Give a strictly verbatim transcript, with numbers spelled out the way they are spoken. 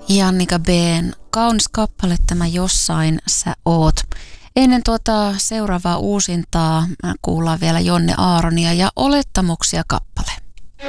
Jannika B:n kaunis kappale tämä Jossain sä oot. Ennen tuota seuraavaa uusintaa kuullaan vielä Jonne Aaronia ja Olettamuksia kappale.